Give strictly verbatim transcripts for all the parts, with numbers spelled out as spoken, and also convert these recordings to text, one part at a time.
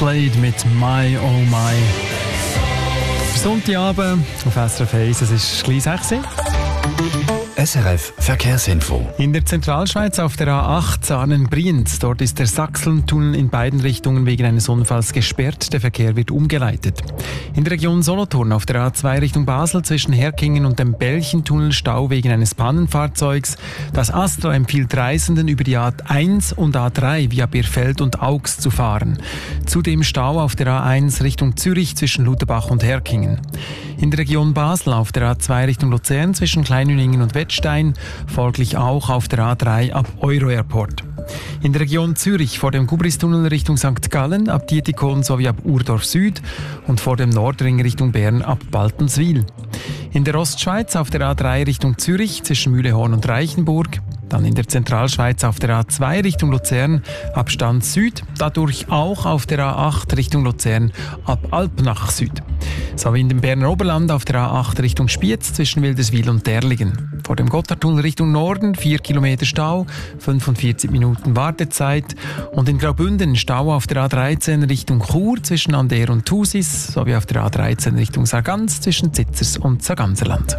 Slade mit My Oh My. Sonntagabend auf S R F eins, es ist gleich sechs Uhr. S R F Verkehrsinfo. In der Zentralschweiz auf der A acht Saanen-Brienz. Dort ist der Sachsentunnel in beiden Richtungen wegen eines Unfalls gesperrt. Der Verkehr wird umgeleitet. In der Region Solothurn auf der A zwei Richtung Basel zwischen Herkingen und dem Belchentunnel Stau wegen eines Pannenfahrzeugs. Das Astra empfiehlt Reisenden über die A eins und A drei via Birfeld und Augs zu fahren. Zudem Stau auf der A eins Richtung Zürich zwischen Lutherbach und Herkingen. In der Region Basel auf der A zwei Richtung Luzern zwischen Kleinüningen und Wettstein, folglich auch auf der A drei ab Euro-Airport. In der Region Zürich vor dem Gubristunnel Richtung Sankt Gallen ab Dietikon sowie ab Urdorf Süd und vor dem Nordring Richtung Bern ab Baltenswil. In der Ostschweiz auf der A drei Richtung Zürich zwischen Mühlehorn und Reichenburg. Dann in der Zentralschweiz auf der A zwei Richtung Luzern ab Stanz Süd, dadurch auch auf der A acht Richtung Luzern ab Alpnach Süd. Sowie in dem Berner Oberland auf der A acht Richtung Spiez zwischen Wilderswil und Derlingen. Vor dem Gotthardtunnel Richtung Norden vier Kilometer Stau, fünfundvierzig Minuten Wartezeit. Und in Graubünden Stau auf der A dreizehn Richtung Chur zwischen Ander und Thusis, sowie auf der A dreizehn Richtung Sargans zwischen Zitzers und Sarganserland.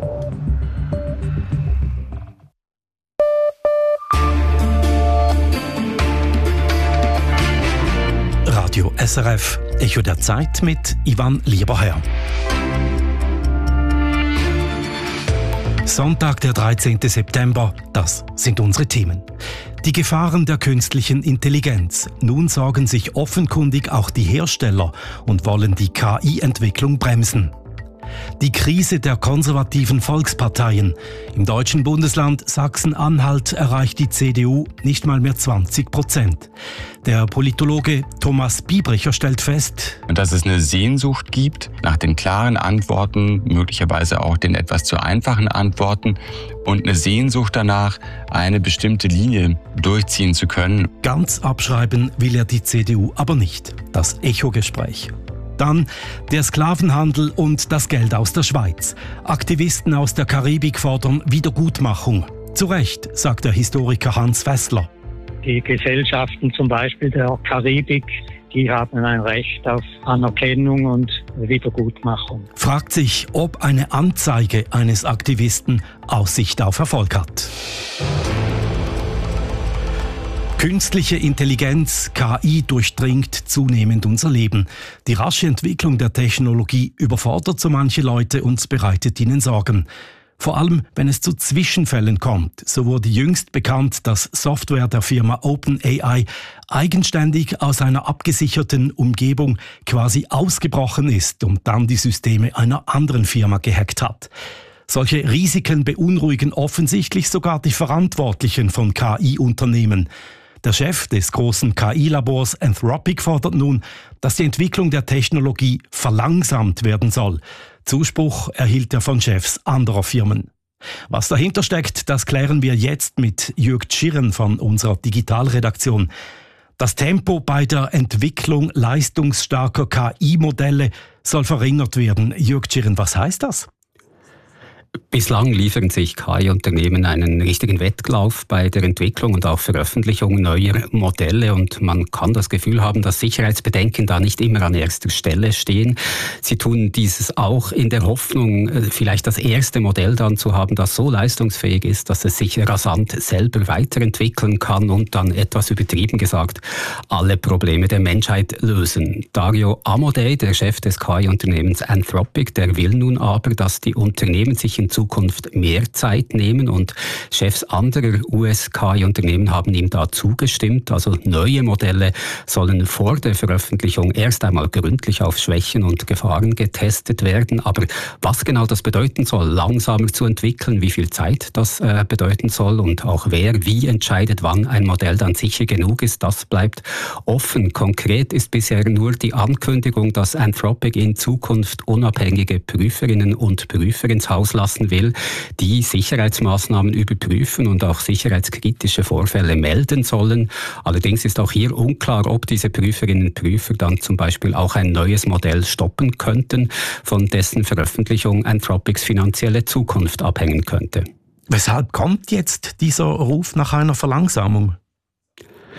Radio S R F, Echo der Zeit mit Ivan Lieberherr. Sonntag, der dreizehnten September, das sind unsere Themen. Die Gefahren der künstlichen Intelligenz. Nun sorgen sich offenkundig auch die Hersteller und wollen die K I-Entwicklung bremsen. Die Krise der konservativen Volksparteien. Im deutschen Bundesland Sachsen-Anhalt erreicht die C D U nicht mal mehr zwanzig Prozent. Der Politologe Thomas Biebricher stellt fest, dass es eine Sehnsucht gibt nach den klaren Antworten, möglicherweise auch den etwas zu einfachen Antworten und eine Sehnsucht danach, eine bestimmte Linie durchziehen zu können. Ganz abschreiben will er die C D U aber nicht. Das Echo-Gespräch. Dann der Sklavenhandel und das Geld aus der Schweiz. Aktivisten aus der Karibik fordern Wiedergutmachung. Zu Recht, sagt der Historiker Hans Fessler. Die Gesellschaften zum Beispiel der Karibik, die haben ein Recht auf Anerkennung und Wiedergutmachung. Fragt sich, ob eine Anzeige eines Aktivisten Aussicht auf Erfolg hat. Künstliche Intelligenz, K I, durchdringt zunehmend unser Leben. Die rasche Entwicklung der Technologie überfordert so manche Leute und bereitet ihnen Sorgen. Vor allem, wenn es zu Zwischenfällen kommt. So wurde jüngst bekannt, dass Software der Firma OpenAI eigenständig aus einer abgesicherten Umgebung quasi ausgebrochen ist und dann die Systeme einer anderen Firma gehackt hat. Solche Risiken beunruhigen offensichtlich sogar die Verantwortlichen von K I-Unternehmen. Der Chef des großen K I-Labors Anthropic fordert nun, dass die Entwicklung der Technologie verlangsamt werden soll. Zuspruch erhielt er von Chefs anderer Firmen. Was dahinter steckt, das klären wir jetzt mit Jürg Tschirren von unserer Digitalredaktion. Das Tempo bei der Entwicklung leistungsstarker K I-Modelle soll verringert werden. Jürg Tschirren, was heißt das? Bislang liefern sich K I-Unternehmen einen richtigen Wettlauf bei der Entwicklung und auch Veröffentlichung neuer Modelle und man kann das Gefühl haben, dass Sicherheitsbedenken da nicht immer an erster Stelle stehen. Sie tun dieses auch in der Hoffnung, vielleicht das erste Modell dann zu haben, das so leistungsfähig ist, dass es sich rasant selber weiterentwickeln kann und dann etwas übertrieben gesagt alle Probleme der Menschheit lösen. Dario Amodei, der Chef des K I-Unternehmens Anthropic, der will nun aber, dass die Unternehmen sich in Zukunft mehr Zeit nehmen und Chefs anderer U S-K I-Unternehmen haben ihm da zugestimmt. Also neue Modelle sollen vor der Veröffentlichung erst einmal gründlich auf Schwächen und Gefahren getestet werden. Aber was genau das bedeuten soll, langsamer zu entwickeln, wie viel Zeit das äh, bedeuten soll und auch wer wie entscheidet, wann ein Modell dann sicher genug ist, das bleibt offen. Konkret ist bisher nur die Ankündigung, dass Anthropic in Zukunft unabhängige Prüferinnen und Prüfer ins Haus lassen will, die Sicherheitsmaßnahmen überprüfen und auch sicherheitskritische Vorfälle melden sollen. Allerdings ist auch hier unklar, ob diese Prüferinnen und Prüfer dann zum Beispiel auch ein neues Modell stoppen könnten, von dessen Veröffentlichung Anthropics finanzielle Zukunft abhängen könnte. Weshalb kommt jetzt dieser Ruf nach einer Verlangsamung?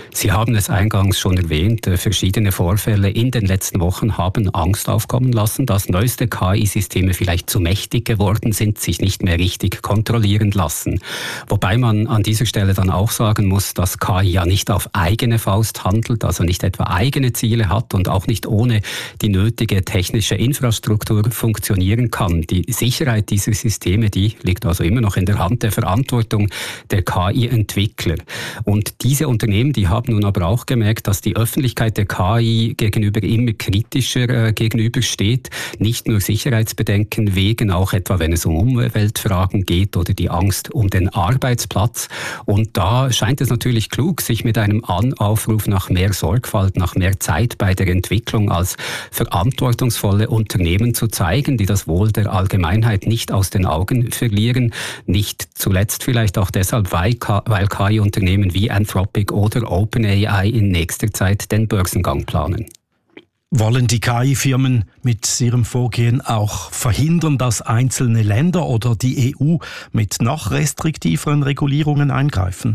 Sie haben es eingangs schon erwähnt, verschiedene Vorfälle in den letzten Wochen haben Angst aufkommen lassen, dass neueste K I-Systeme vielleicht zu mächtig geworden sind, sich nicht mehr richtig kontrollieren lassen. Wobei man an dieser Stelle dann auch sagen muss, dass K I ja nicht auf eigene Faust handelt, also nicht etwa eigene Ziele hat und auch nicht ohne die nötige technische Infrastruktur funktionieren kann. Die Sicherheit dieser Systeme, die liegt also immer noch in der Hand der Verantwortung der K I-Entwickler. Und diese Unternehmen, die haben nun aber auch gemerkt, dass die Öffentlichkeit der K I gegenüber immer kritischer äh, gegenübersteht. Nicht nur Sicherheitsbedenken wegen, auch etwa wenn es um Umweltfragen geht oder die Angst um den Arbeitsplatz. Und da scheint es natürlich klug, sich mit einem Aufruf nach mehr Sorgfalt, nach mehr Zeit bei der Entwicklung als verantwortungsvolle Unternehmen zu zeigen, die das Wohl der Allgemeinheit nicht aus den Augen verlieren. Nicht zuletzt vielleicht auch deshalb, weil K I-Unternehmen wie Anthropic oder OpenAI in nächster Zeit den Börsengang planen. Wollen die K I-Firmen mit ihrem Vorgehen auch verhindern, dass einzelne Länder oder die E U mit noch restriktiveren Regulierungen eingreifen?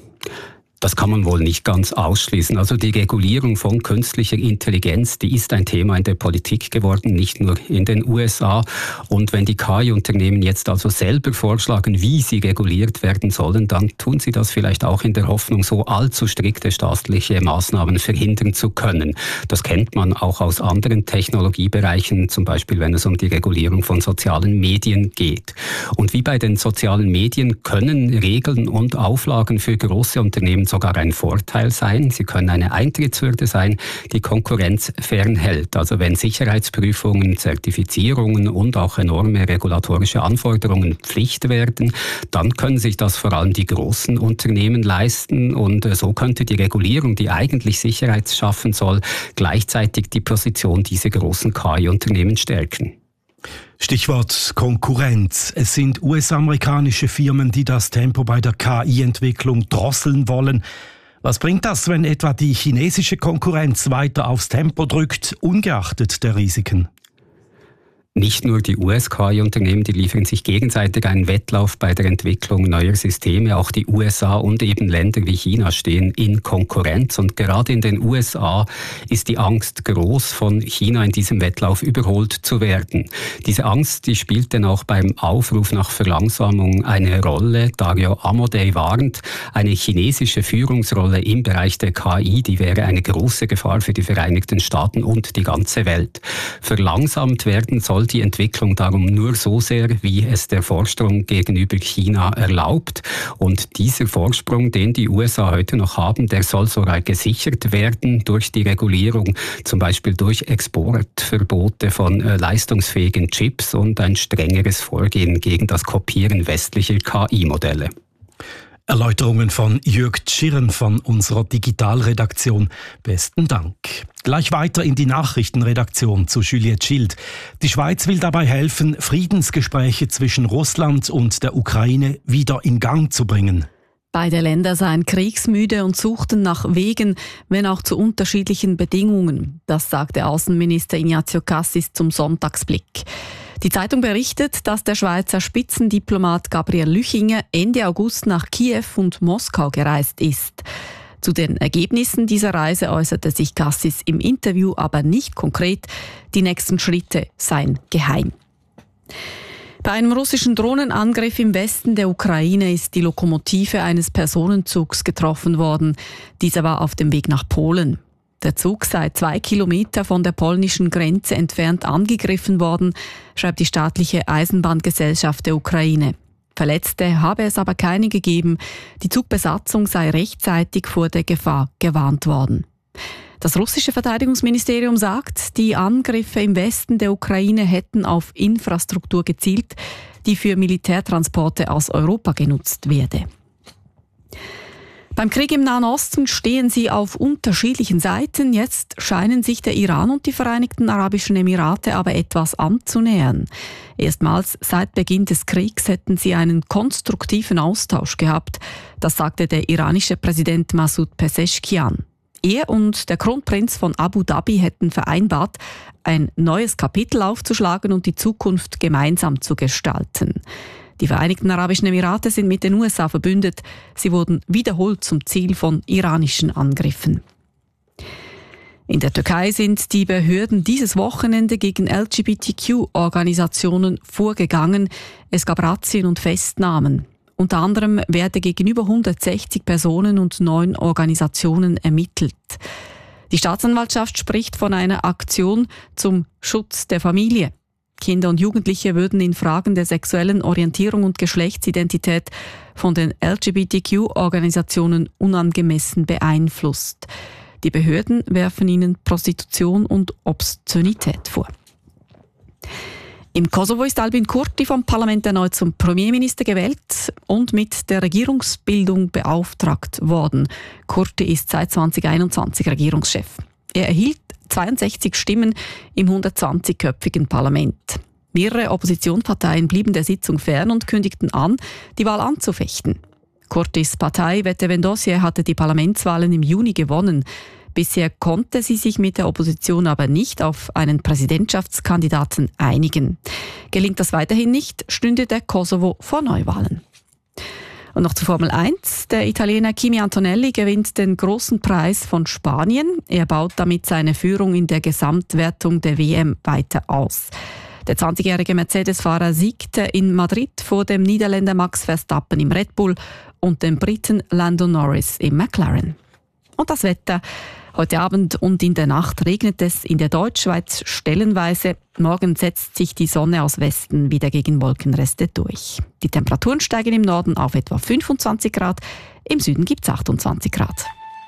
Das kann man wohl nicht ganz ausschließen. Also die Regulierung von künstlicher Intelligenz, die ist ein Thema in der Politik geworden, nicht nur in den U S A. Und wenn die K I-Unternehmen jetzt also selber vorschlagen, wie sie reguliert werden sollen, dann tun sie das vielleicht auch in der Hoffnung, so allzu strikte staatliche Maßnahmen verhindern zu können. Das kennt man auch aus anderen Technologiebereichen, zum Beispiel wenn es um die Regulierung von sozialen Medien geht. Und wie bei den sozialen Medien können Regeln und Auflagen für große Unternehmen sogar ein Vorteil sein. Sie können eine Eintrittshürde sein, die Konkurrenz fernhält. Also wenn Sicherheitsprüfungen, Zertifizierungen und auch enorme regulatorische Anforderungen Pflicht werden, dann können sich das vor allem die großen Unternehmen leisten. Und so könnte die Regulierung, die eigentlich Sicherheit schaffen soll, gleichzeitig die Position dieser großen K I-Unternehmen stärken. Stichwort Konkurrenz. Es sind U S-amerikanische Firmen, die das Tempo bei der K I-Entwicklung drosseln wollen. Was bringt das, wenn etwa die chinesische Konkurrenz weiter aufs Tempo drückt, ungeachtet der Risiken? Nicht nur die U S-K I-Unternehmen, die liefern sich gegenseitig einen Wettlauf bei der Entwicklung neuer Systeme. Auch die U S A und eben Länder wie China stehen in Konkurrenz. Und gerade in den U S A ist die Angst groß, von China in diesem Wettlauf überholt zu werden. Diese Angst, die spielt denn auch beim Aufruf nach Verlangsamung eine Rolle. Dario Amodei warnt, eine chinesische Führungsrolle im Bereich der K I, die wäre eine große Gefahr für die Vereinigten Staaten und die ganze Welt. Verlangsamt werden soll die Entwicklung darum nur so sehr, wie es der Vorsprung gegenüber China erlaubt. Und dieser Vorsprung, den die U S A heute noch haben, der soll sogar gesichert werden durch die Regulierung, zum Beispiel durch Exportverbote von äh, leistungsfähigen Chips und ein strengeres Vorgehen gegen das Kopieren westlicher K I-Modelle. Erläuterungen von Jörg Tschirren von unserer Digitalredaktion. Besten Dank. Gleich weiter in die Nachrichtenredaktion zu Juliette Schild. Die Schweiz will dabei helfen, Friedensgespräche zwischen Russland und der Ukraine wieder in Gang zu bringen. Beide Länder seien kriegsmüde und suchten nach Wegen, wenn auch zu unterschiedlichen Bedingungen. Das sagte Außenminister Ignazio Cassis zum Sonntagsblick. Die Zeitung berichtet, dass der Schweizer Spitzendiplomat Gabriel Lüchinger Ende August nach Kiew und Moskau gereist ist. Zu den Ergebnissen dieser Reise äußerte sich Cassis im Interview aber nicht konkret. Die nächsten Schritte seien geheim. Bei einem russischen Drohnenangriff im Westen der Ukraine ist die Lokomotive eines Personenzugs getroffen worden. Dieser war auf dem Weg nach Polen. Der Zug sei zwei Kilometer von der polnischen Grenze entfernt angegriffen worden, schreibt die staatliche Eisenbahngesellschaft der Ukraine. Verletzte habe es aber keine gegeben. Die Zugbesatzung sei rechtzeitig vor der Gefahr gewarnt worden. Das russische Verteidigungsministerium sagt, die Angriffe im Westen der Ukraine hätten auf Infrastruktur gezielt, die für Militärtransporte aus Europa genutzt werde. Beim Krieg im Nahen Osten stehen sie auf unterschiedlichen Seiten. Jetzt scheinen sich der Iran und die Vereinigten Arabischen Emirate aber etwas anzunähern. Erstmals seit Beginn des Kriegs hätten sie einen konstruktiven Austausch gehabt. Das sagte der iranische Präsident Masoud Pezeshkian. Er und der Kronprinz von Abu Dhabi hätten vereinbart, ein neues Kapitel aufzuschlagen und die Zukunft gemeinsam zu gestalten. Die Vereinigten Arabischen Emirate sind mit den U S A verbündet. Sie wurden wiederholt zum Ziel von iranischen Angriffen. In der Türkei sind die Behörden dieses Wochenende gegen L G B T Q-Organisationen vorgegangen. Es gab Razzien und Festnahmen. Unter anderem werden gegenüber hundertsechzig Personen und neun Organisationen ermittelt. Die Staatsanwaltschaft spricht von einer Aktion zum Schutz der Familie. Kinder und Jugendliche würden in Fragen der sexuellen Orientierung und Geschlechtsidentität von den L G B T Q-Organisationen unangemessen beeinflusst. Die Behörden werfen ihnen Prostitution und Obszönität vor. Im Kosovo ist Albin Kurti vom Parlament erneut zum Premierminister gewählt und mit der Regierungsbildung beauftragt worden. Kurti ist seit zweitausendeinundzwanzig Regierungschef. Er erhielt zweiundsechzig Stimmen im hundertzwanzigköpfigen Parlament. Mehrere Oppositionsparteien blieben der Sitzung fern und kündigten an, die Wahl anzufechten. Kurtis Partei Vete Vendosie hatte die Parlamentswahlen im Juni gewonnen. Bisher konnte sie sich mit der Opposition aber nicht auf einen Präsidentschaftskandidaten einigen. Gelingt das weiterhin nicht, stünde der Kosovo vor Neuwahlen. Und noch zur Formel eins. Der Italiener Kimi Antonelli gewinnt den großen Preis von Spanien. Er baut damit seine Führung in der Gesamtwertung der W M weiter aus. Der zwanzigjährige Mercedes-Fahrer siegte in Madrid vor dem Niederländer Max Verstappen im Red Bull und dem Briten Lando Norris im McLaren. Und das Wetter. Heute Abend und in der Nacht regnet es in der Deutschschweiz stellenweise. Morgen setzt sich die Sonne aus Westen wieder gegen Wolkenreste durch. Die Temperaturen steigen im Norden auf etwa fünfundzwanzig Grad, im Süden gibt es achtundzwanzig Grad.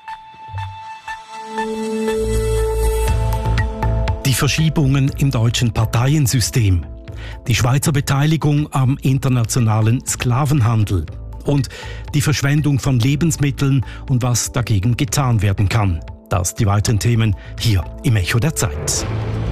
Die Verschiebungen im deutschen Parteiensystem, die Schweizer Beteiligung am internationalen Sklavenhandel und die Verschwendung von Lebensmitteln und was dagegen getan werden kann. Das die weiteren Themen hier im Echo der Zeit.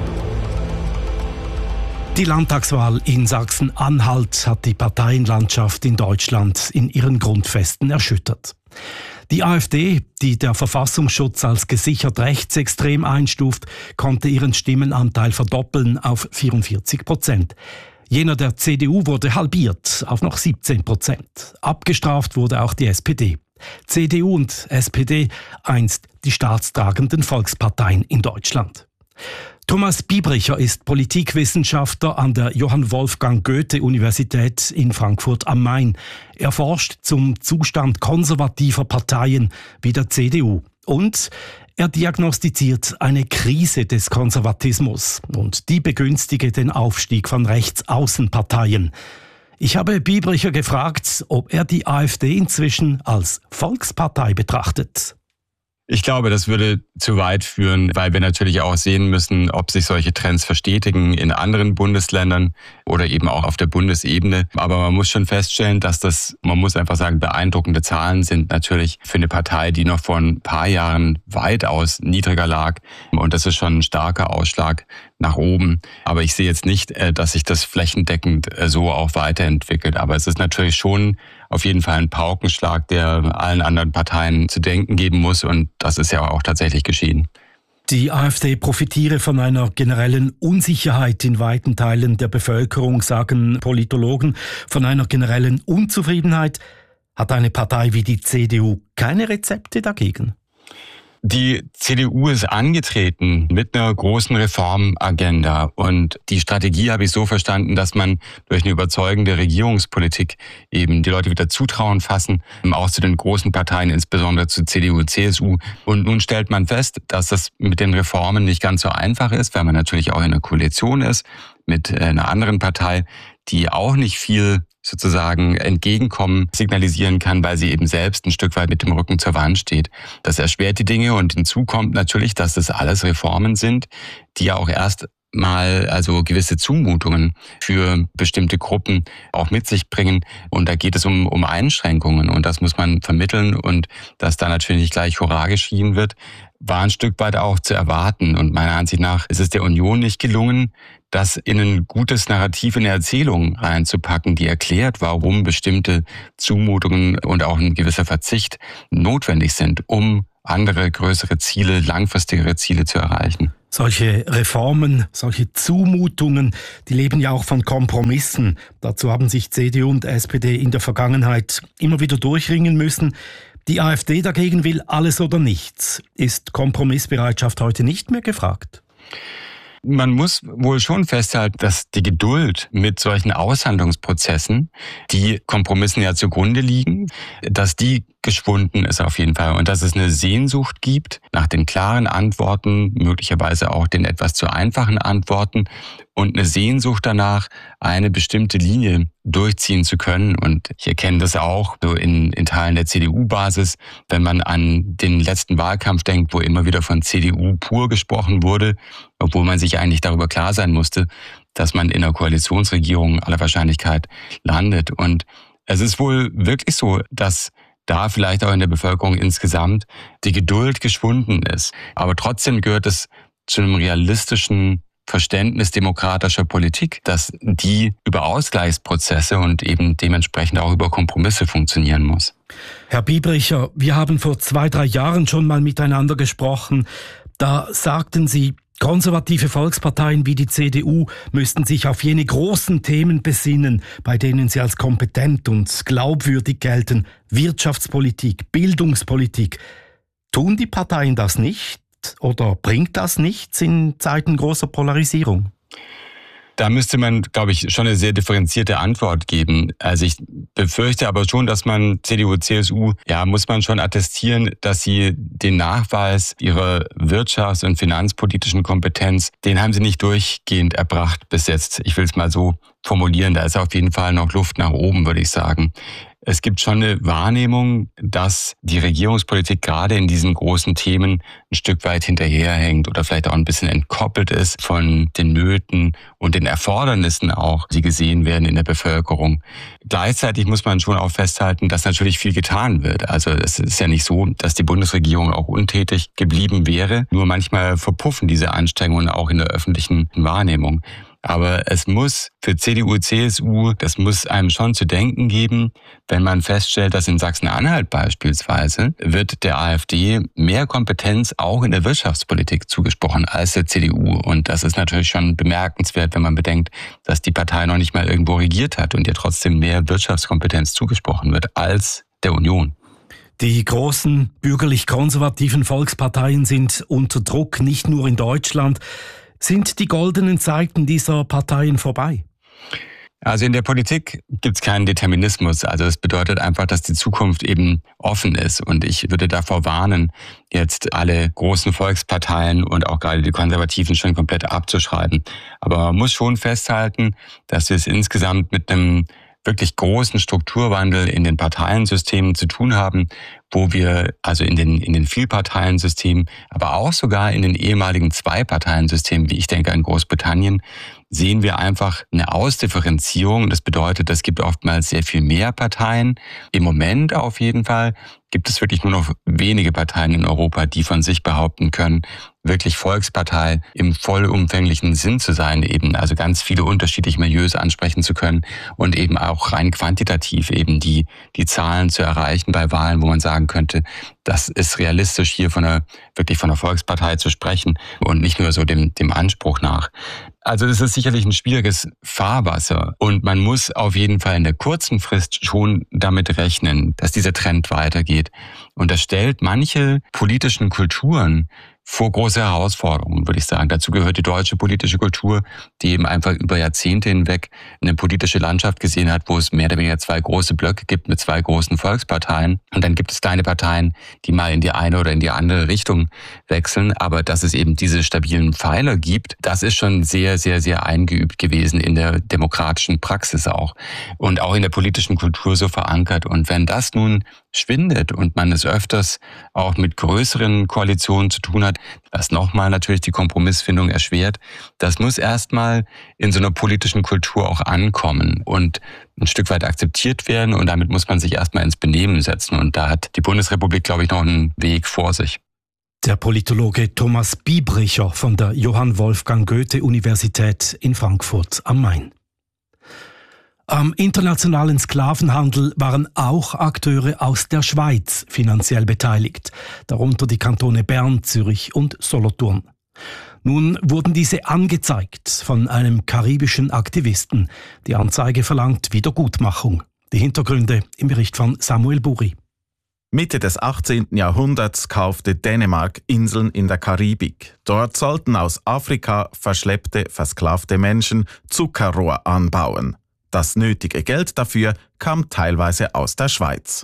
Die Landtagswahl in Sachsen-Anhalt hat die Parteienlandschaft in Deutschland in ihren Grundfesten erschüttert. Die AfD, die der Verfassungsschutz als gesichert rechtsextrem einstuft, konnte ihren Stimmenanteil verdoppeln auf vierundvierzig Prozent. Jener der C D U wurde halbiert auf noch siebzehn Prozent. Abgestraft wurde auch die S P D. C D U und S P D, einst die staatstragenden Volksparteien in Deutschland. Thomas Biebricher ist Politikwissenschaftler an der Johann Wolfgang Goethe-Universität in Frankfurt am Main. Er forscht zum Zustand konservativer Parteien wie der C D U. Und er diagnostiziert eine Krise des Konservatismus und die begünstige den Aufstieg von Rechtsaußenparteien. Ich habe Biebricher gefragt, ob er die AfD inzwischen als Volkspartei betrachtet. Ich glaube, das würde zu weit führen, weil wir natürlich auch sehen müssen, ob sich solche Trends verstetigen in anderen Bundesländern oder eben auch auf der Bundesebene. Aber man muss schon feststellen, dass das, man muss einfach sagen, beeindruckende Zahlen sind natürlich für eine Partei, die noch vor ein paar Jahren weitaus niedriger lag. Und das ist schon ein starker Ausschlag nach oben. Aber ich sehe jetzt nicht, dass sich das flächendeckend so auch weiterentwickelt. Aber es ist natürlich schon auf jeden Fall ein Paukenschlag, der allen anderen Parteien zu denken geben muss. Und das ist ja auch tatsächlich geschehen. Die AfD profitiere von einer generellen Unsicherheit in weiten Teilen der Bevölkerung, sagen Politologen, von einer generellen Unzufriedenheit. Hat eine Partei wie die C D U keine Rezepte dagegen? Die C D U ist angetreten mit einer großen Reformagenda und die Strategie habe ich so verstanden, dass man durch eine überzeugende Regierungspolitik eben die Leute wieder Zutrauen fassen, auch zu den großen Parteien, insbesondere zu C D U und C S U. Und nun stellt man fest, dass das mit den Reformen nicht ganz so einfach ist, weil man natürlich auch in einer Koalition ist mit einer anderen Partei, die auch nicht viel sozusagen Entgegenkommen signalisieren kann, weil sie eben selbst ein Stück weit mit dem Rücken zur Wand steht. Das erschwert die Dinge und hinzu kommt natürlich, dass das alles Reformen sind, die ja auch erst mal also gewisse Zumutungen für bestimmte Gruppen auch mit sich bringen. Und da geht es um, um Einschränkungen und das muss man vermitteln und dass da natürlich nicht gleich Hurra geschrien wird, war ein Stück weit auch zu erwarten. Und meiner Ansicht nach ist es der Union nicht gelungen, das in ein gutes Narrativ in der Erzählung reinzupacken, die erklärt, warum bestimmte Zumutungen und auch ein gewisser Verzicht notwendig sind, um andere größere Ziele, langfristigere Ziele zu erreichen. Solche Reformen, solche Zumutungen, die leben ja auch von Kompromissen. Dazu haben sich C D U und S P D in der Vergangenheit immer wieder durchringen müssen. Die AfD dagegen will alles oder nichts. Ist Kompromissbereitschaft heute nicht mehr gefragt? Man muss wohl schon festhalten, dass die Geduld mit solchen Aushandlungsprozessen, die Kompromissen ja zugrunde liegen, dass die geschwunden ist auf jeden Fall und dass es eine Sehnsucht gibt nach den klaren Antworten, möglicherweise auch den etwas zu einfachen Antworten und eine Sehnsucht danach, eine bestimmte Linie durchziehen zu können. Und ich erkenne das auch so in, in Teilen der C D U-Basis, wenn man an den letzten Wahlkampf denkt, wo immer wieder von C D U pur gesprochen wurde, obwohl man sich eigentlich darüber klar sein musste, dass man in einer Koalitionsregierung aller Wahrscheinlichkeit landet. Und es ist wohl wirklich so, dass da vielleicht auch in der Bevölkerung insgesamt die Geduld geschwunden ist. Aber trotzdem gehört es zu einem realistischen Verständnis demokratischer Politik, dass die über Ausgleichsprozesse und eben dementsprechend auch über Kompromisse funktionieren muss. Herr Biebricher, wir haben vor zwei, drei Jahren schon mal miteinander gesprochen. Da sagten Sie, konservative Volksparteien wie die C D U müssten sich auf jene großen Themen besinnen, bei denen sie als kompetent und glaubwürdig gelten. Wirtschaftspolitik, Bildungspolitik. Tun die Parteien das nicht? Oder bringt das nichts in Zeiten großer Polarisierung? Da müsste man, glaube ich, schon eine sehr differenzierte Antwort geben. Also ich befürchte aber schon, dass man C D U, C S U, ja, muss man schon attestieren, dass sie den Nachweis ihrer wirtschafts- und finanzpolitischen Kompetenz, den haben sie nicht durchgehend erbracht bis jetzt. Ich will es mal so formulieren, da ist auf jeden Fall noch Luft nach oben, würde ich sagen. Es gibt schon eine Wahrnehmung, dass die Regierungspolitik gerade in diesen großen Themen ein Stück weit hinterherhängt oder vielleicht auch ein bisschen entkoppelt ist von den Nöten und den Erfordernissen auch, die gesehen werden in der Bevölkerung. Gleichzeitig muss man schon auch festhalten, dass natürlich viel getan wird. Also es ist ja nicht so, dass die Bundesregierung auch untätig geblieben wäre. Nur manchmal verpuffen diese Anstrengungen auch in der öffentlichen Wahrnehmung. Aber es muss für C D U, C S U, das muss einem schon zu denken geben, wenn man feststellt, dass in Sachsen-Anhalt beispielsweise wird der AfD mehr Kompetenz auch in der Wirtschaftspolitik zugesprochen als der C D U. Und das ist natürlich schon bemerkenswert, wenn man bedenkt, dass die Partei noch nicht mal irgendwo regiert hat und ihr trotzdem mehr Wirtschaftskompetenz zugesprochen wird als der Union. Die großen bürgerlich-konservativen Volksparteien sind unter Druck, nicht nur in Deutschland. Sind die goldenen Zeiten dieser Parteien vorbei? Also in der Politik gibt es keinen Determinismus. Also das bedeutet einfach, dass die Zukunft eben offen ist. Und ich würde davor warnen, jetzt alle großen Volksparteien und auch gerade die Konservativen schon komplett abzuschreiben. Aber man muss schon festhalten, dass wir es insgesamt mit einem wirklich großen Strukturwandel in den Parteiensystemen zu tun haben, wo wir also in den in den Vielparteiensystemen, aber auch sogar in den ehemaligen Zwei-Parteien-Systemen, wie ich denke in Großbritannien, sehen wir einfach eine Ausdifferenzierung. Das bedeutet, es gibt oftmals sehr viel mehr Parteien. Im Moment auf jeden Fall gibt es wirklich nur noch wenige Parteien in Europa, die von sich behaupten können, wirklich Volkspartei im vollumfänglichen Sinn zu sein, eben also ganz viele unterschiedliche Milieus ansprechen zu können und eben auch rein quantitativ eben die die Zahlen zu erreichen bei Wahlen, wo man sagen könnte, das ist realistisch, hier von einer wirklich von einer Volkspartei zu sprechen und nicht nur so dem dem Anspruch nach. Also das ist sicherlich ein schwieriges Fahrwasser und man muss auf jeden Fall in der kurzen Frist schon damit rechnen, dass dieser Trend weitergeht. Und das stellt manche politischen Kulturen vor große Herausforderungen, würde ich sagen. Dazu gehört die deutsche politische Kultur, die eben einfach über Jahrzehnte hinweg eine politische Landschaft gesehen hat, wo es mehr oder weniger zwei große Blöcke gibt mit zwei großen Volksparteien. Und dann gibt es kleine Parteien, die mal in die eine oder in die andere Richtung wechseln. Aber dass es eben diese stabilen Pfeiler gibt, das ist schon sehr, sehr, sehr eingeübt gewesen in der demokratischen Praxis auch. Und auch in der politischen Kultur so verankert. Und wenn das nun schwindet und man es öfters auch mit größeren Koalitionen zu tun hat, was nochmal natürlich die Kompromissfindung erschwert, das muss erstmal in so einer politischen Kultur auch ankommen und ein Stück weit akzeptiert werden und damit muss man sich erstmal ins Benehmen setzen und da hat die Bundesrepublik, glaube ich, noch einen Weg vor sich. Der Politologe Thomas Biebricher von der Johann Wolfgang Goethe Universität in Frankfurt am Main. Am internationalen Sklavenhandel waren auch Akteure aus der Schweiz finanziell beteiligt, darunter die Kantone Bern, Zürich und Solothurn. Nun wurden diese angezeigt von einem karibischen Aktivisten. Die Anzeige verlangt Wiedergutmachung. Die Hintergründe im Bericht von Samuel Buri. Mitte des achtzehnten Jahrhunderts kaufte Dänemark Inseln in der Karibik. Dort sollten aus Afrika verschleppte, versklavte Menschen Zuckerrohr anbauen. Das nötige Geld dafür kam teilweise aus der Schweiz.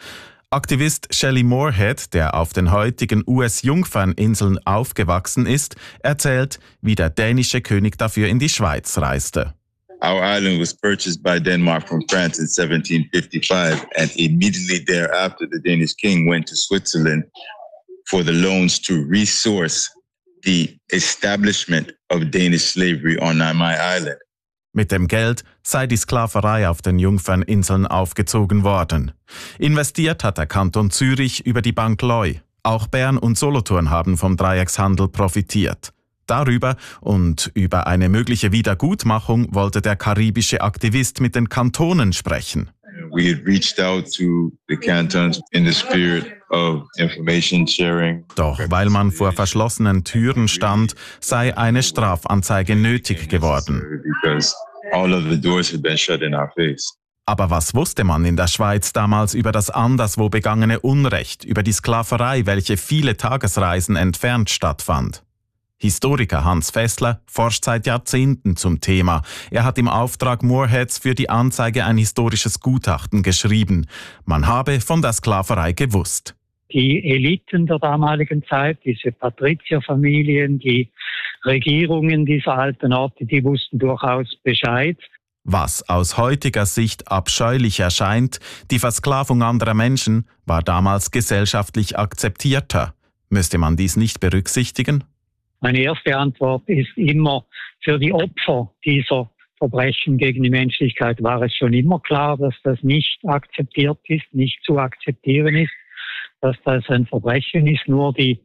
Aktivist Shelley Moorhead, der auf den heutigen U S-Jungferninseln aufgewachsen ist, erzählt, wie der dänische König dafür in die Schweiz reiste. Our island was purchased by Denmark from France in seventeen fifty-five, and immediately thereafter the Danish king went to Switzerland for the loans to resource the establishment of Danish slavery on my island. Mit dem Geld sei die Sklaverei auf den Jungferninseln aufgezogen worden. Investiert hat der Kanton Zürich über die Bank Leu. Auch Bern und Solothurn haben vom Dreieckshandel profitiert. Darüber und über eine mögliche Wiedergutmachung wollte der karibische Aktivist mit den Kantonen sprechen. We had reached out to the cantons in the spirit of information sharing. Doch weil man vor verschlossenen Türen stand, sei eine Strafanzeige nötig geworden. Because all of the doors had been shut in our face. Aber was wusste man in der Schweiz damals über das anderswo begangene Unrecht, über die Sklaverei, welche viele Tagesreisen entfernt stattfand? Historiker Hans Fessler forscht seit Jahrzehnten zum Thema. Er hat im Auftrag Moorheads für die Anzeige ein historisches Gutachten geschrieben. Man habe von der Sklaverei gewusst. Die Eliten der damaligen Zeit, diese Patrizierfamilien, die Regierungen dieser alten Orte, die wussten durchaus Bescheid. Was aus heutiger Sicht abscheulich erscheint, die Versklavung anderer Menschen, war damals gesellschaftlich akzeptierter. Müsste man dies nicht berücksichtigen? Meine erste Antwort ist immer, für die Opfer dieser Verbrechen gegen die Menschlichkeit war es schon immer klar, dass das nicht akzeptiert ist, nicht zu akzeptieren ist, dass das ein Verbrechen ist. Nur die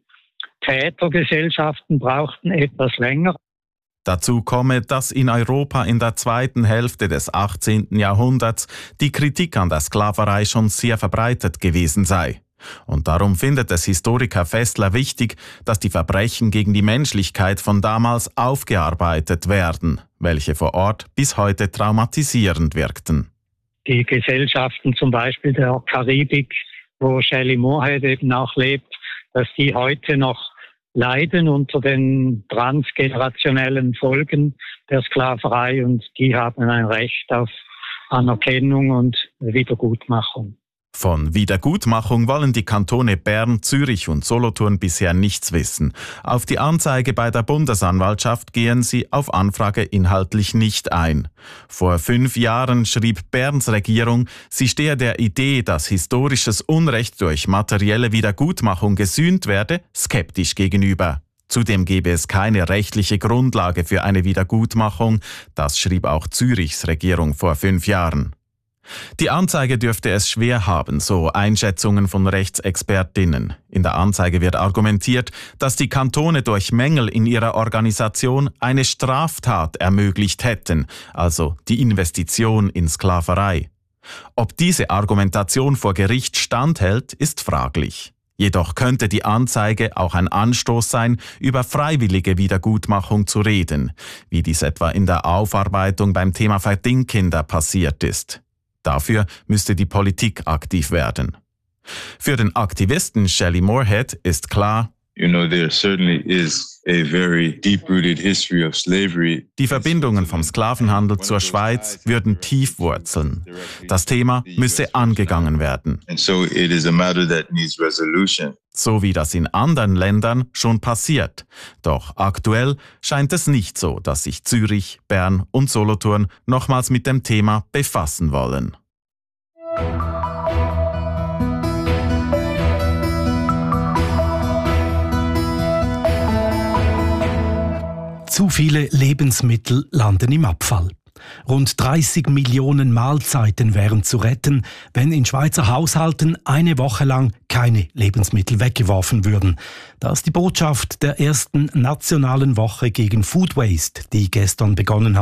Tätergesellschaften brauchten etwas länger. Dazu komme, dass in Europa in der zweiten Hälfte des achtzehnten Jahrhunderts die Kritik an der Sklaverei schon sehr verbreitet gewesen sei. Und darum findet es Historiker Fessler wichtig, dass die Verbrechen gegen die Menschlichkeit von damals aufgearbeitet werden, welche vor Ort bis heute traumatisierend wirkten. Die Gesellschaften zum Beispiel der Karibik, wo Shelley Moorhead eben auch lebt, dass die heute noch leiden unter den transgenerationellen Folgen der Sklaverei und die haben ein Recht auf Anerkennung und Wiedergutmachung. Von Wiedergutmachung wollen die Kantone Bern, Zürich und Solothurn bisher nichts wissen. Auf die Anzeige bei der Bundesanwaltschaft gehen sie auf Anfrage inhaltlich nicht ein. Vor fünf Jahren schrieb Berns Regierung, sie stehe der Idee, dass historisches Unrecht durch materielle Wiedergutmachung gesühnt werde, skeptisch gegenüber. Zudem gebe es keine rechtliche Grundlage für eine Wiedergutmachung, das schrieb auch Zürichs Regierung vor fünf Jahren. Die Anzeige dürfte es schwer haben, so Einschätzungen von Rechtsexpertinnen. In der Anzeige wird argumentiert, dass die Kantone durch Mängel in ihrer Organisation eine Straftat ermöglicht hätten, also die Investition in Sklaverei. Ob diese Argumentation vor Gericht standhält, ist fraglich. Jedoch könnte die Anzeige auch ein Anstoß sein, über freiwillige Wiedergutmachung zu reden, wie dies etwa in der Aufarbeitung beim Thema Verdingkinder passiert ist. Dafür müsste die Politik aktiv werden. Für den Aktivisten Shelley Moorhead ist klar, You know, there certainly is a very deep-rooted history of slavery. Die Verbindungen vom Sklavenhandel zur Schweiz würden tief wurzeln. Das Thema müsse angegangen werden. And so it is a matter that needs resolution. So wie das in anderen Ländern schon passiert. Doch aktuell scheint es nicht so, dass sich Zürich, Bern und Solothurn nochmals mit dem Thema befassen wollen. Zu viele Lebensmittel landen im Abfall. Rund dreißig Millionen Mahlzeiten wären zu retten, wenn in Schweizer Haushalten eine Woche lang keine Lebensmittel weggeworfen würden. Das ist die Botschaft der ersten nationalen Woche gegen Food Waste, die gestern begonnen hat.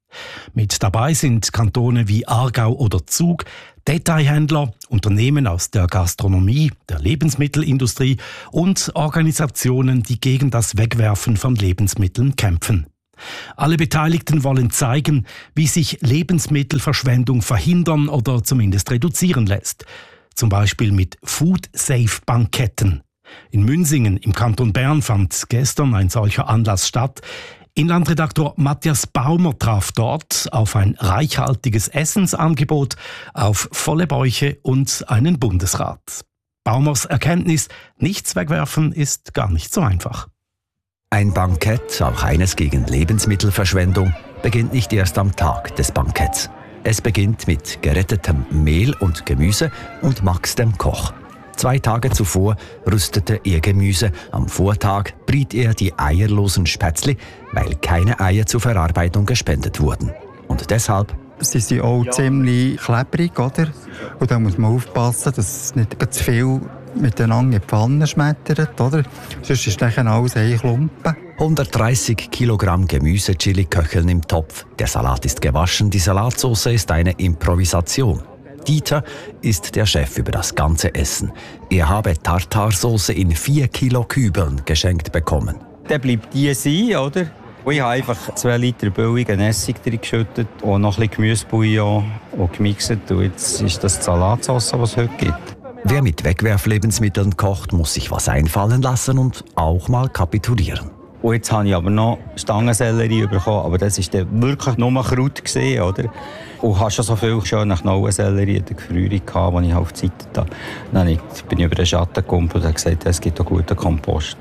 Mit dabei sind Kantone wie Aargau oder Zug, Detailhändler, Unternehmen aus der Gastronomie, der Lebensmittelindustrie und Organisationen, die gegen das Wegwerfen von Lebensmitteln kämpfen. Alle Beteiligten wollen zeigen, wie sich Lebensmittelverschwendung verhindern oder zumindest reduzieren lässt. Zum Beispiel mit Food-Safe-Banketten. In Münsingen im Kanton Bern fand gestern ein solcher Anlass statt. Inlandredaktor Matthias Baumer traf dort auf ein reichhaltiges Essensangebot, auf volle Bäuche und einen Bundesrat. Baumers Erkenntnis, nichts wegwerfen ist gar nicht so einfach. Ein Bankett, auch eines gegen Lebensmittelverschwendung, beginnt nicht erst am Tag des Banketts. Es beginnt mit gerettetem Mehl und Gemüse und Max dem Koch. Zwei Tage zuvor rüstete er Gemüse, am Vortag briet er die eierlosen Spätzli, weil keine Eier zur Verarbeitung gespendet wurden. Und deshalb... Sie sind auch ziemlich klebrig, oder? Und da muss man aufpassen, dass es nicht zu viel miteinander in die Pfanne schmettert, oder? Sonst ist dann alles ein Klumpen. hundertdreißig Kilogramm Gemüse-Chili köcheln im Topf. Der Salat ist gewaschen, die Salatsauce ist eine Improvisation. Dieter ist der Chef über das ganze Essen. Er habe Tartarsauce in vier Kilo Kübeln geschenkt bekommen. Dann bleibt die sein, oder? Und ich habe einfach zwei Liter billigen Essig drin geschüttet und noch ein bisschen Gemüsebouillon und gemixt. Und jetzt ist das die Salatsauce, die es heute gibt. Wer mit Wegwerflebensmitteln kocht, muss sich was einfallen lassen und auch mal kapitulieren. Und jetzt habe ich aber noch Stangensellerie bekommen, aber das war dann wirklich nur Kraut gewesen, oder? Und hast schon so viel schöne Knollensellerie in der Gefrierung gehabt, die ich auf die Seite da. Dann bin ich über den Schatten gekommen und habe gesagt, es gibt auch guten Kompost.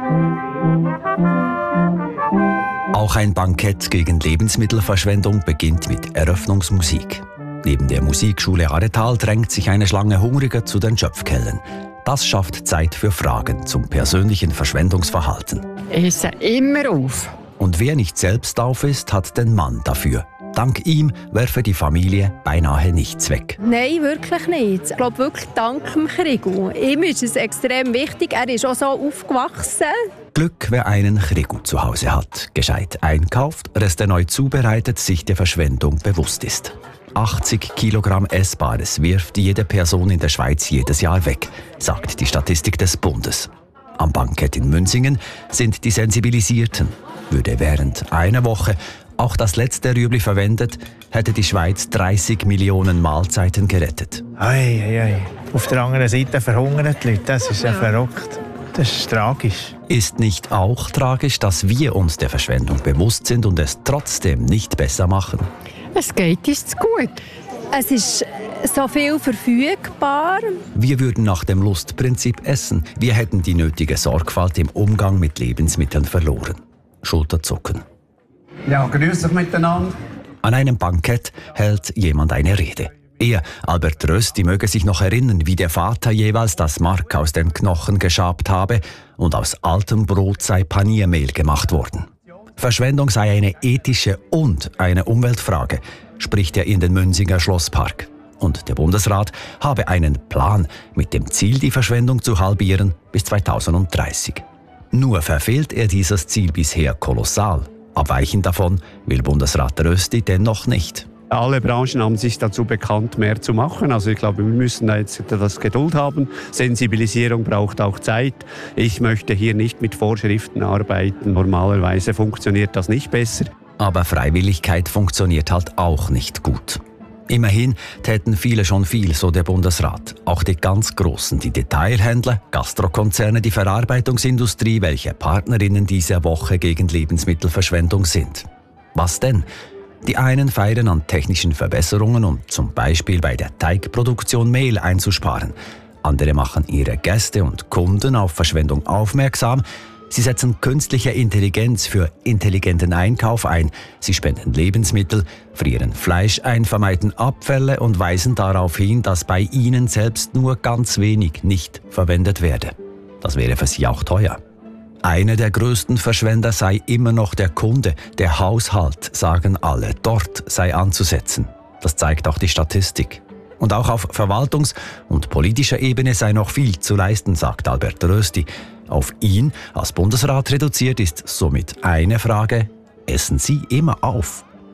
Auch ein Bankett gegen Lebensmittelverschwendung beginnt mit Eröffnungsmusik. Neben der Musikschule Aretal drängt sich eine Schlange Hungriger zu den Schöpfkellen. Das schafft Zeit für Fragen zum persönlichen Verschwendungsverhalten. Ich esse immer auf. Und wer nicht selbst auf ist, hat den Mann dafür. Dank ihm werfe die Familie beinahe nichts weg. Nein, wirklich nicht. Ich glaube wirklich dank dem Krigu. Ihm ist es extrem wichtig. Er ist auch so aufgewachsen. Glück, wer einen Krigu zu Hause hat. Gescheit einkauft, Reste neu zubereitet, sich der Verschwendung bewusst ist. achtzig Kilogramm Essbares wirft jede Person in der Schweiz jedes Jahr weg, sagt die Statistik des Bundes. Am Bankett in Münsingen sind die Sensibilisierten. Würde während einer Woche auch das letzte Rüebli verwendet, hätte die Schweiz dreißig Millionen Mahlzeiten gerettet. Ei, ei, ei. Auf der anderen Seite verhungern die Leute, das ist ja verrückt. Das ist tragisch. Ist nicht auch tragisch, dass wir uns der Verschwendung bewusst sind und es trotzdem nicht besser machen? Es geht uns gut. Es ist so viel verfügbar. Wir würden nach dem Lustprinzip essen. Wir hätten die nötige Sorgfalt im Umgang mit Lebensmitteln verloren. Schulterzucken. Ja, grüß euch miteinander. An einem Bankett hält jemand eine Rede. Er, Albert Rösti, möge sich noch erinnern, wie der Vater jeweils das Mark aus den Knochen geschabt habe und aus altem Brot sei Paniermehl gemacht worden. Verschwendung sei eine ethische und eine Umweltfrage, spricht er in den Münsinger Schlosspark. Und der Bundesrat habe einen Plan mit dem Ziel, die Verschwendung zu halbieren bis zweitausenddreißig. Nur verfehlt er dieses Ziel bisher kolossal. Abweichen davon will Bundesrat Rösti dennoch nicht. Alle Branchen haben sich dazu bekannt, mehr zu machen. Also ich glaube, wir müssen da jetzt etwas Geduld haben. Sensibilisierung braucht auch Zeit. Ich möchte hier nicht mit Vorschriften arbeiten. Normalerweise funktioniert das nicht besser. Aber Freiwilligkeit funktioniert halt auch nicht gut. Immerhin täten viele schon viel, so der Bundesrat. Auch die ganz Großen, die Detailhändler, Gastrokonzerne, die Verarbeitungsindustrie, welche Partnerinnen dieser Woche gegen Lebensmittelverschwendung sind. Was denn? Die einen feiern an technischen Verbesserungen, um zum Beispiel bei der Teigproduktion Mehl einzusparen. Andere machen ihre Gäste und Kunden auf Verschwendung aufmerksam. Sie setzen künstliche Intelligenz für intelligenten Einkauf ein. Sie spenden Lebensmittel, frieren Fleisch ein, vermeiden Abfälle und weisen darauf hin, dass bei ihnen selbst nur ganz wenig nicht verwendet werde. Das wäre für sie auch teuer. Einer der größten Verschwender sei immer noch der Kunde, der Haushalt, sagen alle. Dort sei anzusetzen. Das zeigt auch die Statistik. Und auch auf Verwaltungs- und politischer Ebene sei noch viel zu leisten, sagt Albert Rösti. Auf ihn als Bundesrat reduziert ist somit eine Frage: Essen Sie immer auf?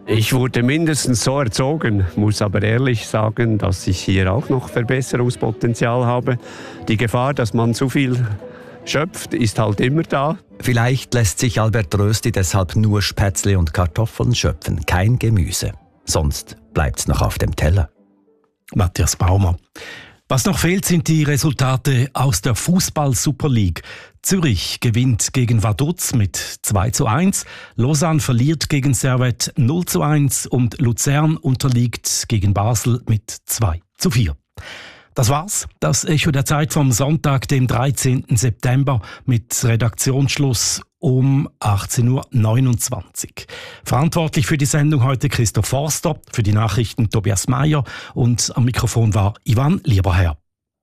Ich wurde mindestens so erzogen, muss aber ehrlich sagen, dass ich hier auch noch Verbesserungspotenzial habe. Die Gefahr, dass man zu viel schöpft, ist halt immer da. Vielleicht lässt sich Albert Rösti deshalb nur Spätzle und Kartoffeln schöpfen, kein Gemüse. Sonst bleibt's noch auf dem Teller. Matthias Baumer. Was noch fehlt, sind die Resultate aus der Fußball-Super League. Zürich gewinnt gegen Vaduz mit zwei zu eins, Lausanne verliert gegen Servette null zu eins und Luzern unterliegt gegen Basel mit zwei zu vier. Das war's, das Echo der Zeit vom Sonntag, dem dreizehnten September, mit Redaktionsschluss um achtzehn Uhr neunundzwanzig. Verantwortlich für die Sendung heute Christoph Forster, für die Nachrichten Tobias Meyer und am Mikrofon war Ivan Lieberherr.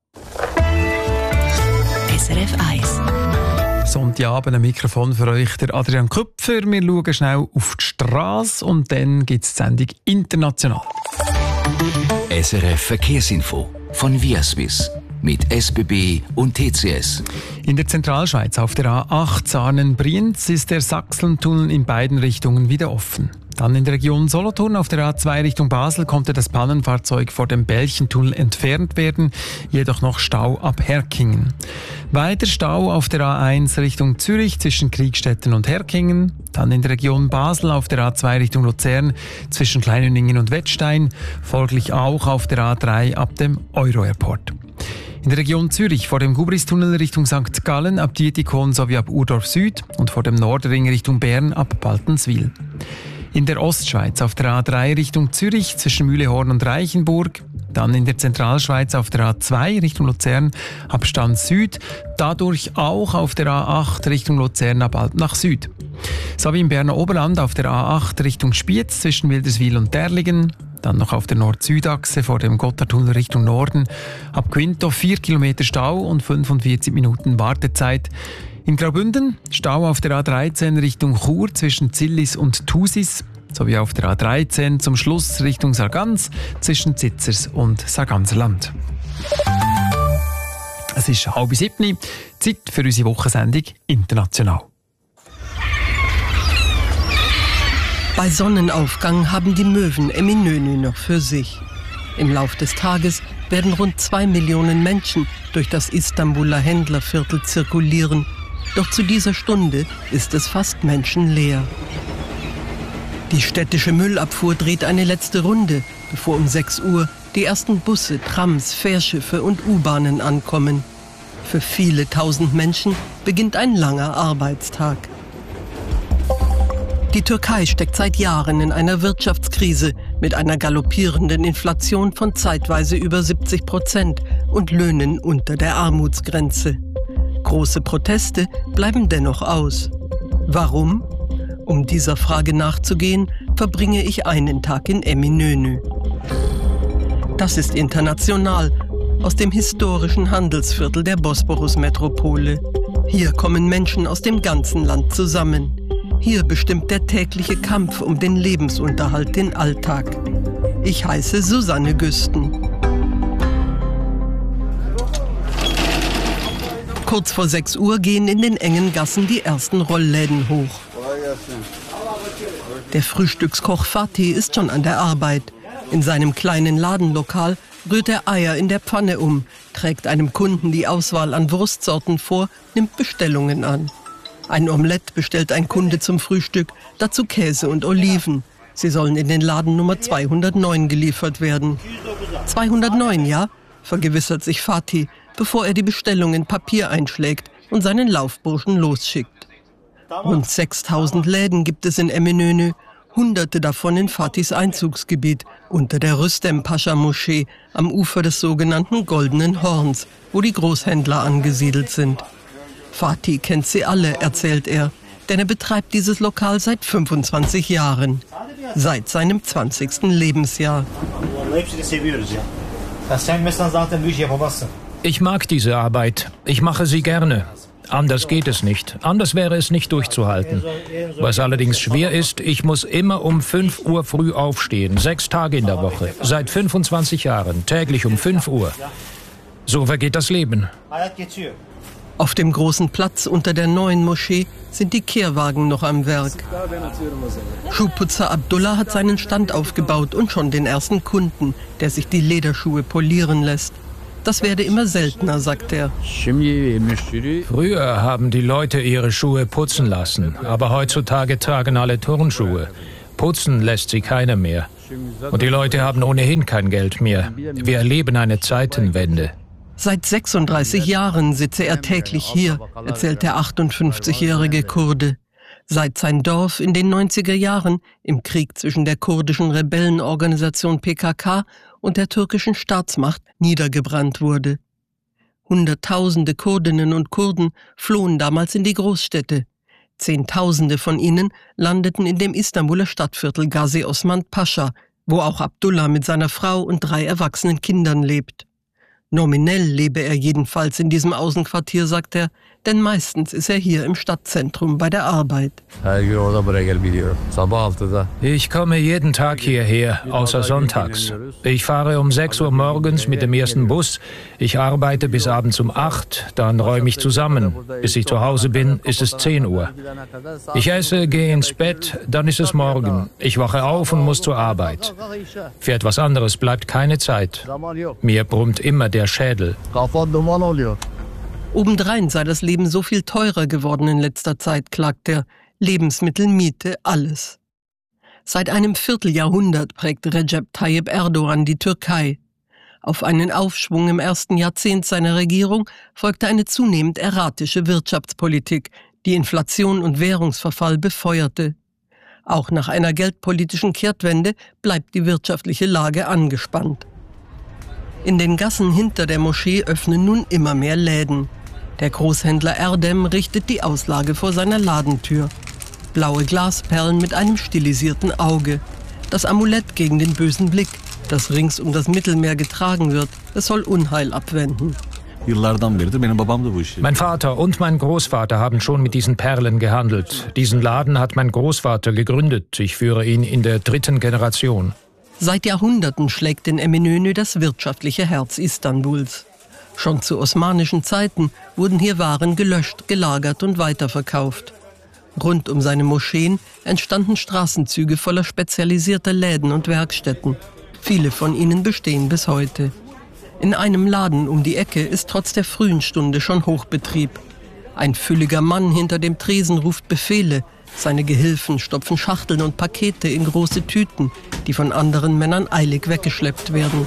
S R F eins. Sonntagabend ein Mikrofon für euch, der Adrian Köpfer. Wir schauen schnell auf die Straße und dann gibt es die Sendung «International». S R F Verkehrsinfo von Viaswiss mit S B B und T C S. In der Zentralschweiz auf der A acht Saanen-Brienz ist der Sachsentunnel in beiden Richtungen wieder offen. Dann in der Region Solothurn auf der A zwei Richtung Basel konnte das Pannenfahrzeug vor dem Belchentunnel entfernt werden, jedoch noch Stau ab Herkingen. Weiter Stau auf der A eins Richtung Zürich zwischen Kriegstetten und Herkingen. Dann in der Region Basel auf der A zwei Richtung Luzern zwischen Kleinöningen und Wettstein, folglich auch auf der A drei ab dem Euro-Airport. In der Region Zürich vor dem Gubristunnel Richtung Sankt Gallen ab Dietikon sowie ab Urdorf Süd und vor dem Nordring Richtung Bern ab Baltenswil. In der Ostschweiz auf der A drei Richtung Zürich zwischen Mühlehorn und Reichenburg. Dann in der Zentralschweiz auf der A zwei Richtung Luzern ab Stand Süd. Dadurch auch auf der A acht Richtung Luzern ab Alp nach Süd. Sowie im Berner Oberland auf der A acht Richtung Spiez zwischen Wilderswil und Derlingen. Dann noch auf der Nord-Süd-Achse vor dem Gotthardtunnel Richtung Norden. Ab Quinto vier Kilometer Stau und fünfundvierzig Minuten Wartezeit. In Graubünden Stau auf der A dreizehn Richtung Chur zwischen Zillis und Thusis. Sowie auf der A dreizehn zum Schluss Richtung Sargans zwischen Zitzers und Sarganserland. Es ist halb sieben. Zeit für unsere Wochensendung «International». Bei Sonnenaufgang haben die Möwen Eminönü noch für sich. Im Lauf des Tages werden rund zwei Millionen Menschen durch das Istanbuler Händlerviertel zirkulieren. Doch zu dieser Stunde ist es fast menschenleer. Die städtische Müllabfuhr dreht eine letzte Runde, bevor um sechs Uhr die ersten Busse, Trams, Fährschiffe und U-Bahnen ankommen. Für viele tausend Menschen beginnt ein langer Arbeitstag. Die Türkei steckt seit Jahren in einer Wirtschaftskrise mit einer galoppierenden Inflation von zeitweise über siebzig Prozent und Löhnen unter der Armutsgrenze. Große Proteste bleiben dennoch aus. Warum? Um dieser Frage nachzugehen, verbringe ich einen Tag in Eminönü. Das ist international, aus dem historischen Handelsviertel der Bosporus-Metropole. Hier kommen Menschen aus dem ganzen Land zusammen. Hier bestimmt der tägliche Kampf um den Lebensunterhalt den Alltag. Ich heiße Susanne Güsten. Kurz vor sechs Uhr gehen in den engen Gassen die ersten Rollläden hoch. Der Frühstückskoch Fatih ist schon an der Arbeit. In seinem kleinen Ladenlokal rührt er Eier in der Pfanne um, trägt einem Kunden die Auswahl an Wurstsorten vor, nimmt Bestellungen an. Ein Omelett bestellt ein Kunde zum Frühstück, dazu Käse und Oliven. Sie sollen in den Laden Nummer zweihundertneun geliefert werden. zweihundertneun, ja, vergewissert sich Fatih, bevor er die Bestellung in Papier einschlägt und seinen Laufburschen losschickt. Rund sechstausend Läden gibt es in Eminönü, hunderte davon in Fatihs Einzugsgebiet, unter der Rüstem-Pascha-Moschee am Ufer des sogenannten Goldenen Horns, wo die Großhändler angesiedelt sind. Fatih kennt sie alle, erzählt er, denn er betreibt dieses Lokal seit fünfundzwanzig Jahren, seit seinem zwanzigsten Lebensjahr. Ich mag diese Arbeit. Ich mache sie gerne. Anders geht es nicht. Anders wäre es nicht durchzuhalten. Was allerdings schwer ist, ich muss immer um fünf Uhr früh aufstehen, sechs Tage in der Woche, seit fünfundzwanzig Jahren, täglich um fünf Uhr. So vergeht das Leben. Auf dem großen Platz unter der neuen Moschee sind die Kehrwagen noch am Werk. Schuhputzer Abdullah hat seinen Stand aufgebaut und schon den ersten Kunden, der sich die Lederschuhe polieren lässt. Das werde immer seltener, sagt er. Früher haben die Leute ihre Schuhe putzen lassen, aber heutzutage tragen alle Turnschuhe. Putzen lässt sie keiner mehr. Und die Leute haben ohnehin kein Geld mehr. Wir erleben eine Zeitenwende. Seit sechsunddreißig Jahren sitze er täglich hier, erzählt der achtundfünfzigjährige Kurde. Seit sein Dorf in den neunziger Jahren im Krieg zwischen der kurdischen Rebellenorganisation P K K und der türkischen Staatsmacht niedergebrannt wurde. Hunderttausende Kurdinnen und Kurden flohen damals in die Großstädte. Zehntausende von ihnen landeten in dem Istanbuler Stadtviertel Gazi Osman Pascha, wo auch Abdullah mit seiner Frau und drei erwachsenen Kindern lebt. Nominell lebe er jedenfalls in diesem Außenquartier, sagt er, denn meistens ist er hier im Stadtzentrum bei der Arbeit. Ich komme jeden Tag hierher, außer sonntags. Ich fahre um sechs Uhr morgens mit dem ersten Bus. Ich arbeite bis abends um acht, dann räume ich zusammen. Bis ich zu Hause bin, ist es zehn Uhr. Ich esse, gehe ins Bett, dann ist es morgen. Ich wache auf und muss zur Arbeit. Für etwas anderes bleibt keine Zeit. Mir brummt immer der Schädel. Obendrein sei das Leben so viel teurer geworden in letzter Zeit, klagt er. Lebensmittel, Miete, alles. Seit einem Vierteljahrhundert prägt Recep Tayyip Erdogan die Türkei. Auf einen Aufschwung im ersten Jahrzehnt seiner Regierung folgte eine zunehmend erratische Wirtschaftspolitik, die Inflation und Währungsverfall befeuerte. Auch nach einer geldpolitischen Kehrtwende bleibt die wirtschaftliche Lage angespannt. In den Gassen hinter der Moschee öffnen nun immer mehr Läden. Der Großhändler Erdem richtet die Auslage vor seiner Ladentür. Blaue Glasperlen mit einem stilisierten Auge. Das Amulett gegen den bösen Blick, das rings um das Mittelmeer getragen wird. Es soll Unheil abwenden. Mein Vater und mein Großvater haben schon mit diesen Perlen gehandelt. Diesen Laden hat mein Großvater gegründet. Ich führe ihn in der dritten Generation. Seit Jahrhunderten schlägt in Eminönü das wirtschaftliche Herz Istanbuls. Schon zu osmanischen Zeiten wurden hier Waren gelöscht, gelagert und weiterverkauft. Rund um seine Moscheen entstanden Straßenzüge voller spezialisierter Läden und Werkstätten. Viele von ihnen bestehen bis heute. In einem Laden um die Ecke ist trotz der frühen Stunde schon Hochbetrieb. Ein fülliger Mann hinter dem Tresen ruft Befehle. Seine Gehilfen stopfen Schachteln und Pakete in große Tüten, die von anderen Männern eilig weggeschleppt werden.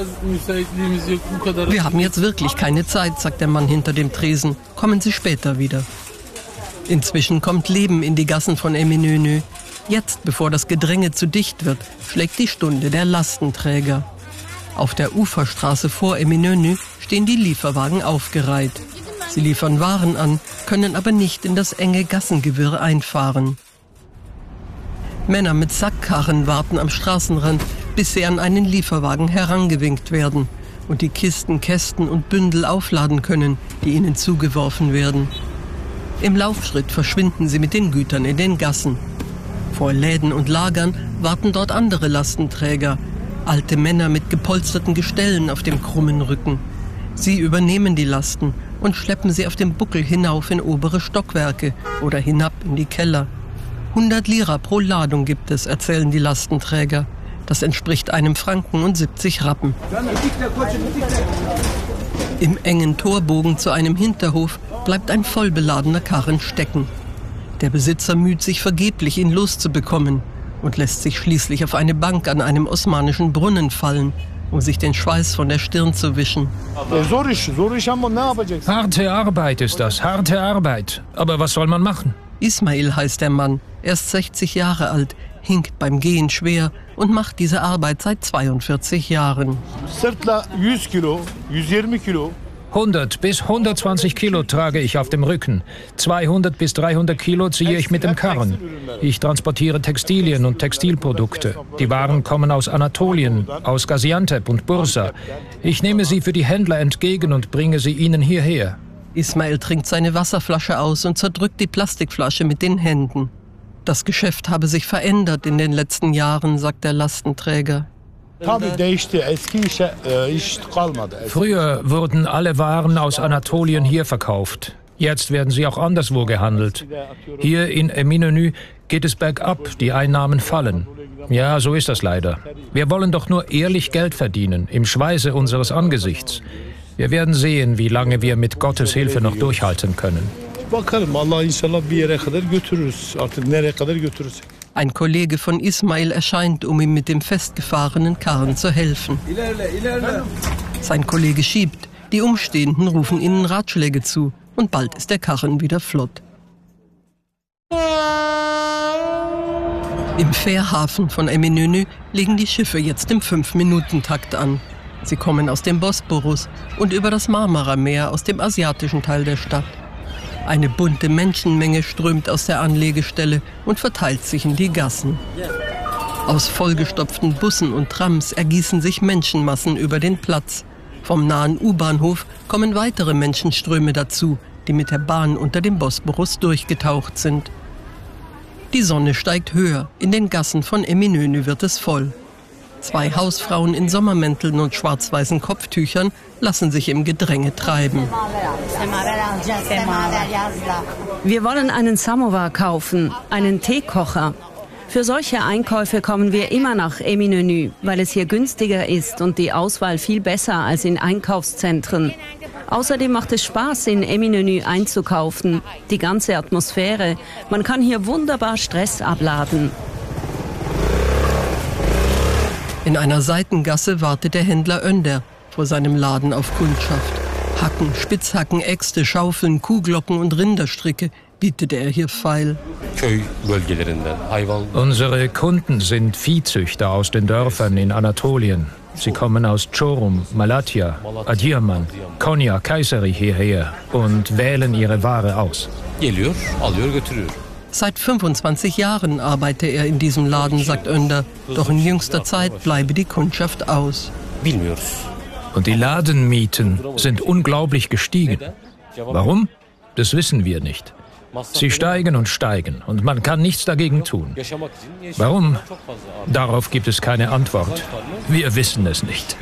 Wir haben jetzt wirklich keine Zeit, sagt der Mann hinter dem Tresen. Kommen Sie später wieder. Inzwischen kommt Leben in die Gassen von Eminönü. Jetzt, bevor das Gedränge zu dicht wird, schlägt die Stunde der Lastenträger. Auf der Uferstraße vor Eminönü stehen die Lieferwagen aufgereiht. Sie liefern Waren an, können aber nicht in das enge Gassengewirr einfahren. Männer mit Sackkarren warten am Straßenrand, bis sie an einen Lieferwagen herangewinkt werden und die Kisten, Kästen und Bündel aufladen können, die ihnen zugeworfen werden. Im Laufschritt verschwinden sie mit den Gütern in den Gassen. Vor Läden und Lagern warten dort andere Lastenträger, alte Männer mit gepolsterten Gestellen auf dem krummen Rücken. Sie übernehmen die Lasten und schleppen sie auf dem Buckel hinauf in obere Stockwerke oder hinab in die Keller. hundert Lira pro Ladung gibt es, erzählen die Lastenträger. Das entspricht einem Franken und siebzig Rappen. Im engen Torbogen zu einem Hinterhof bleibt ein vollbeladener Karren stecken. Der Besitzer müht sich vergeblich, ihn loszubekommen und lässt sich schließlich auf eine Bank an einem osmanischen Brunnen fallen, um sich den Schweiß von der Stirn zu wischen. Harte Arbeit ist das, harte Arbeit. Aber was soll man machen? Ismail heißt der Mann, erst sechzig Jahre alt, hinkt beim Gehen schwer und macht diese Arbeit seit zweiundvierzig Jahren. hundert bis hundertzwanzig Kilo trage ich auf dem Rücken. zweihundert bis dreihundert Kilo ziehe ich mit dem Karren. Ich transportiere Textilien und Textilprodukte. Die Waren kommen aus Anatolien, aus Gaziantep und Bursa. Ich nehme sie für die Händler entgegen und bringe sie ihnen hierher. Ismail trinkt seine Wasserflasche aus und zerdrückt die Plastikflasche mit den Händen. Das Geschäft habe sich verändert in den letzten Jahren, sagt der Lastenträger. Früher wurden alle Waren aus Anatolien hier verkauft. Jetzt werden sie auch anderswo gehandelt. Hier in Eminönü geht es bergab, die Einnahmen fallen. Ja, so ist das leider. Wir wollen doch nur ehrlich Geld verdienen, im Schweiße unseres Angesichts. Wir werden sehen, wie lange wir mit Gottes Hilfe noch durchhalten können. Ein Kollege von Ismail erscheint, um ihm mit dem festgefahrenen Karren zu helfen. Sein Kollege schiebt, die Umstehenden rufen ihnen Ratschläge zu und bald ist der Karren wieder flott. Im Fährhafen von Eminönü legen die Schiffe jetzt im Fünf-Minuten-Takt an. Sie kommen aus dem Bosporus und über das Marmarameer aus dem asiatischen Teil der Stadt. Eine bunte Menschenmenge strömt aus der Anlegestelle und verteilt sich in die Gassen. Aus vollgestopften Bussen und Trams ergießen sich Menschenmassen über den Platz. Vom nahen U-Bahnhof kommen weitere Menschenströme dazu, die mit der Bahn unter dem Bosporus durchgetaucht sind. Die Sonne steigt höher, in den Gassen von Eminönü wird es voll. Zwei Hausfrauen in Sommermänteln und schwarz-weißen Kopftüchern lassen sich im Gedränge treiben. Wir wollen einen Samovar kaufen, einen Teekocher. Für solche Einkäufe kommen wir immer nach Eminönü, weil es hier günstiger ist und die Auswahl viel besser als in Einkaufszentren. Außerdem macht es Spaß, in Eminönü einzukaufen. Die ganze Atmosphäre. Man kann hier wunderbar Stress abladen. In einer Seitengasse wartet der Händler Önder vor seinem Laden auf Kundschaft. Hacken, Spitzhacken, Äxte, Schaufeln, Kuhglocken und Rinderstricke bietet er hier feil. Unsere Kunden sind Viehzüchter aus den Dörfern in Anatolien. Sie kommen aus Çorum, Malatya, Adıyaman, Konya, Kayseri hierher und wählen ihre Ware aus. Seit fünfundzwanzig Jahren arbeite er in diesem Laden, sagt Önder. Doch in jüngster Zeit bleibe die Kundschaft aus. Und die Ladenmieten sind unglaublich gestiegen. Warum? Das wissen wir nicht. Sie steigen und steigen und man kann nichts dagegen tun. Warum? Darauf gibt es keine Antwort. Wir wissen es nicht.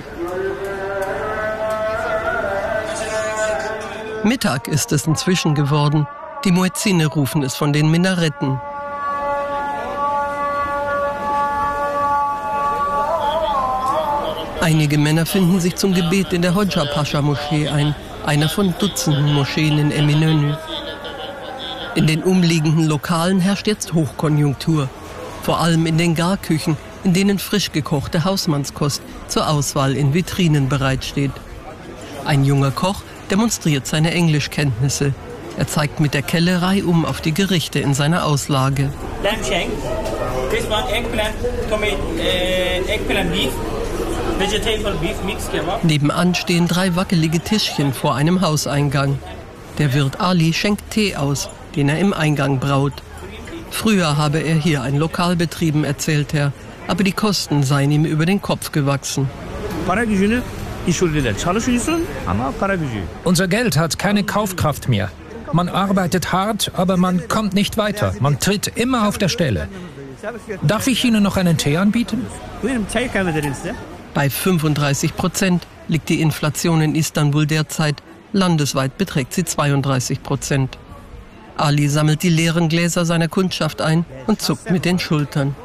Mittag ist es inzwischen geworden. Die Muezzine rufen es von den Minaretten. Einige Männer finden sich zum Gebet in der Hoca-Pascha-Moschee ein, einer von Dutzenden Moscheen in Eminönü. In den umliegenden Lokalen herrscht jetzt Hochkonjunktur. Vor allem in den Garküchen, in denen frisch gekochte Hausmannskost zur Auswahl in Vitrinen bereitsteht. Ein junger Koch demonstriert seine Englischkenntnisse. Er zeigt mit der Kellerei um auf die Gerichte in seiner Auslage. This one eggplant, tomato, uh, eggplant beef, vegetable beef mix kebab. Nebenan stehen drei wackelige Tischchen vor einem Hauseingang. Der Wirt Ali schenkt Tee aus, den er im Eingang braut. Früher habe er hier ein Lokal betrieben, erzählt er, aber die Kosten seien ihm über den Kopf gewachsen. Unser Geld hat keine Kaufkraft mehr. Man arbeitet hart, aber man kommt nicht weiter. Man tritt immer auf der Stelle. Darf ich Ihnen noch einen Tee anbieten? Bei fünfunddreißig Prozent liegt die Inflation in Istanbul derzeit. Landesweit beträgt sie zweiunddreißig Prozent. Ali sammelt die leeren Gläser seiner Kundschaft ein und zuckt mit den Schultern.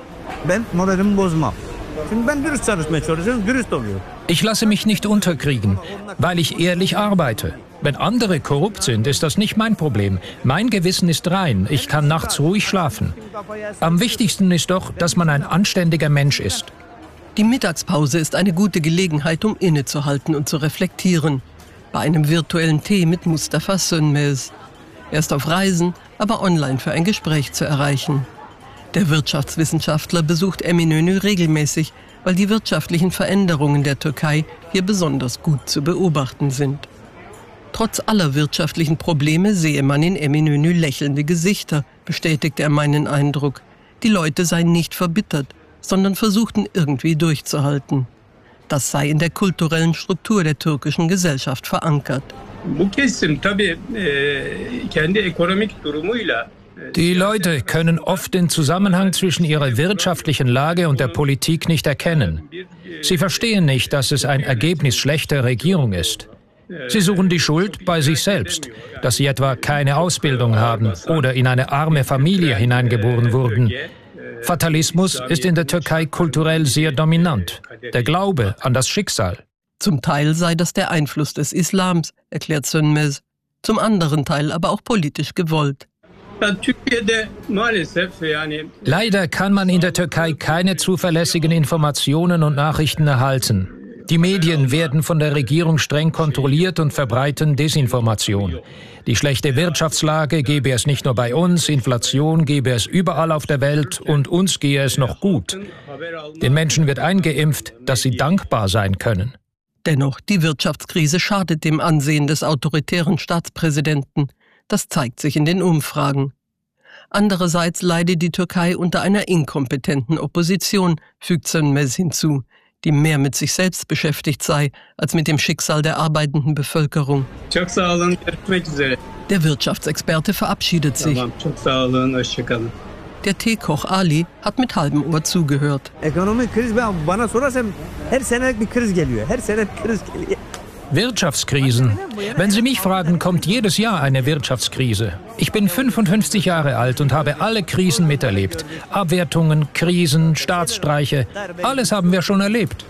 Ich lasse mich nicht unterkriegen, weil ich ehrlich arbeite. Wenn andere korrupt sind, ist das nicht mein Problem. Mein Gewissen ist rein. Ich kann nachts ruhig schlafen. Am wichtigsten ist doch, dass man ein anständiger Mensch ist. Die Mittagspause ist eine gute Gelegenheit, um innezuhalten und zu reflektieren. Bei einem virtuellen Tee mit Mustafa Sönmez. Er ist auf Reisen, aber online für ein Gespräch zu erreichen. Der Wirtschaftswissenschaftler besucht Eminönü regelmäßig, weil die wirtschaftlichen Veränderungen der Türkei hier besonders gut zu beobachten sind. Trotz aller wirtschaftlichen Probleme sehe man in Eminönü lächelnde Gesichter, bestätigt er meinen Eindruck. Die Leute seien nicht verbittert, sondern versuchten irgendwie durchzuhalten. Das sei in der kulturellen Struktur der türkischen Gesellschaft verankert. Die Leute können oft den Zusammenhang zwischen ihrer wirtschaftlichen Lage und der Politik nicht erkennen. Sie verstehen nicht, dass es ein Ergebnis schlechter Regierung ist. Sie suchen die Schuld bei sich selbst, dass sie etwa keine Ausbildung haben oder in eine arme Familie hineingeboren wurden. Fatalismus ist in der Türkei kulturell sehr dominant. Der Glaube an das Schicksal. Zum Teil sei das der Einfluss des Islams, erklärt Sönmez. Zum anderen Teil aber auch politisch gewollt. Leider kann man in der Türkei keine zuverlässigen Informationen und Nachrichten erhalten. Die Medien werden von der Regierung streng kontrolliert und verbreiten Desinformation. Die schlechte Wirtschaftslage gebe es nicht nur bei uns, Inflation gebe es überall auf der Welt und uns gehe es noch gut. Den Menschen wird eingeimpft, dass sie dankbar sein können. Dennoch, die Wirtschaftskrise schadet dem Ansehen des autoritären Staatspräsidenten. Das zeigt sich in den Umfragen. Andererseits leide die Türkei unter einer inkompetenten Opposition, fügt Sönmez hinzu, die mehr mit sich selbst beschäftigt sei, als mit dem Schicksal der arbeitenden Bevölkerung. Der Wirtschaftsexperte verabschiedet sich. Der Teekoch Ali hat mit halbem Ohr zugehört. Wirtschaftskrisen. Wenn Sie mich fragen, kommt jedes Jahr eine Wirtschaftskrise. Ich bin fünfundfünfzig Jahre alt und habe alle Krisen miterlebt. Abwertungen, Krisen, Staatsstreiche, alles haben wir schon erlebt.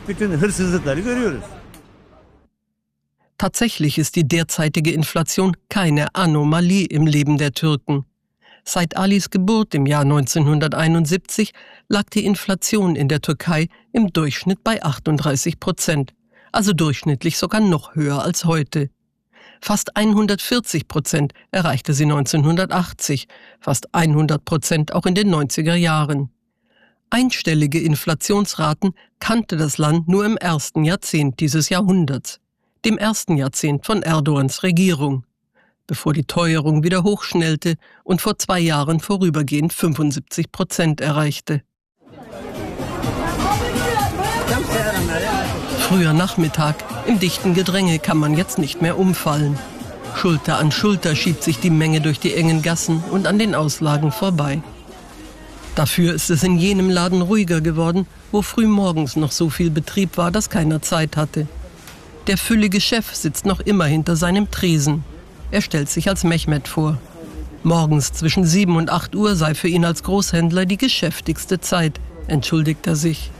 Tatsächlich ist die derzeitige Inflation keine Anomalie im Leben der Türken. Seit Alis Geburt im Jahr neunzehnhunderteinundsiebzig lag die Inflation in der Türkei im Durchschnitt bei achtunddreißig Prozent. Also durchschnittlich sogar noch höher als heute. Fast hundertvierzig Prozent erreichte sie neunzehnhundertachtzig, fast hundert Prozent auch in den neunziger Jahren. Einstellige Inflationsraten kannte das Land nur im ersten Jahrzehnt dieses Jahrhunderts, dem ersten Jahrzehnt von Erdogans Regierung, bevor die Teuerung wieder hochschnellte und vor zwei Jahren vorübergehend fünfundsiebzig Prozent erreichte. Früher Nachmittag, im dichten Gedränge kann man jetzt nicht mehr umfallen. Schulter an Schulter schiebt sich die Menge durch die engen Gassen und an den Auslagen vorbei. Dafür ist es in jenem Laden ruhiger geworden, wo früh morgens noch so viel Betrieb war, dass keiner Zeit hatte. Der füllige Chef sitzt noch immer hinter seinem Tresen. Er stellt sich als Mehmet vor. Morgens zwischen sieben und acht Uhr sei für ihn als Großhändler die geschäftigste Zeit, entschuldigt er sich.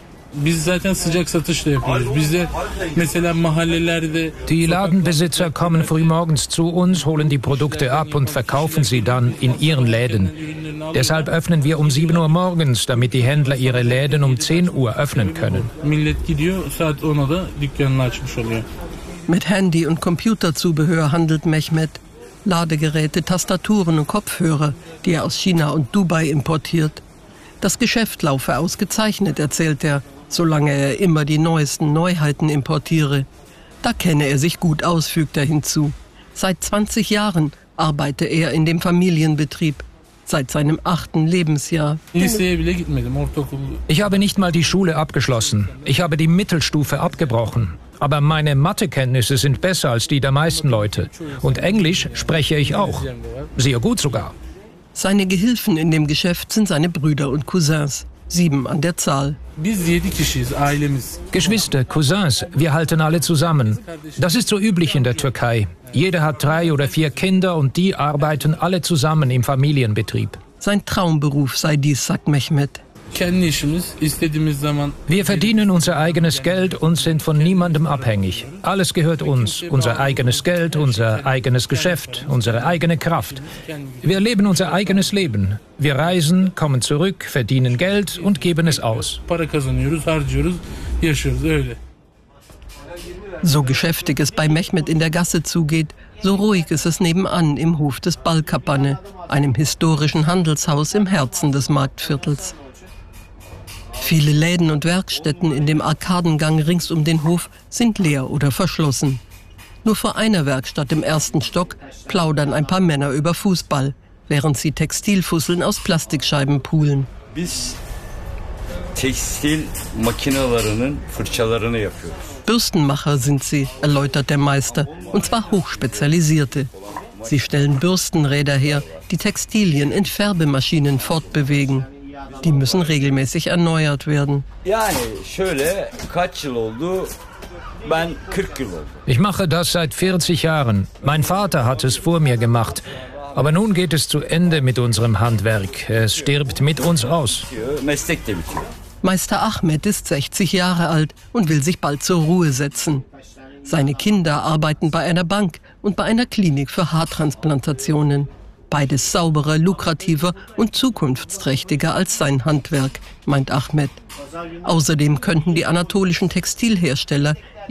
Die Ladenbesitzer kommen frühmorgens zu uns, holen die Produkte ab und verkaufen sie dann in ihren Läden. Deshalb öffnen wir um sieben Uhr morgens, damit die Händler ihre Läden um zehn Uhr öffnen können. Mit Handy- und Computerzubehör handelt Mehmet. Ladegeräte, Tastaturen und Kopfhörer, die er aus China und Dubai importiert. Das Geschäft laufe ausgezeichnet, erzählt er, solange er immer die neuesten Neuheiten importiere. Da kenne er sich gut aus, fügt er hinzu. Seit zwanzig Jahren arbeite er in dem Familienbetrieb. Seit seinem achten Lebensjahr. Ich habe nicht mal die Schule abgeschlossen. Ich habe die Mittelstufe abgebrochen. Aber meine Mathekenntnisse sind besser als die der meisten Leute. Und Englisch spreche ich auch. Sehr gut sogar. Seine Gehilfen in dem Geschäft sind seine Brüder und Cousins. Sieben an der Zahl. Geschwister, Cousins, wir halten alle zusammen. Das ist so üblich in der Türkei. Jeder hat drei oder vier Kinder und die arbeiten alle zusammen im Familienbetrieb. Sein Traumberuf sei dies, sagt Mehmet. Wir verdienen unser eigenes Geld und sind von niemandem abhängig. Alles gehört uns. Unser eigenes Geld, unser eigenes Geschäft, unsere eigene Kraft. Wir leben unser eigenes Leben. Wir reisen, kommen zurück, verdienen Geld und geben es aus. So geschäftig es bei Mehmet in der Gasse zugeht, so ruhig ist es nebenan im Hof des Balkapanne, einem historischen Handelshaus im Herzen des Marktviertels. Viele Läden und Werkstätten in dem Arkadengang rings um den Hof sind leer oder verschlossen. Nur vor einer Werkstatt im ersten Stock plaudern ein paar Männer über Fußball, während sie Textilfusseln aus Plastikscheiben poolen. Bürstenmacher sind sie, erläutert der Meister, und zwar hochspezialisierte. Sie stellen Bürstenräder her, die Textilien in Färbemaschinen fortbewegen. Die müssen regelmäßig erneuert werden. Ich mache das seit vierzig Jahren. Mein Vater hat es vor mir gemacht. Aber nun geht es zu Ende mit unserem Handwerk. Es stirbt mit uns aus. Meister Ahmed ist sechzig Jahre alt und will sich bald zur Ruhe setzen. Seine Kinder arbeiten bei einer Bank und bei einer Klinik für Haartransplantationen. Beides sauberer, lukrativer und zukunftsträchtiger als sein Handwerk, meint Ahmed. Außerdem könnten die anatolischen Textilhersteller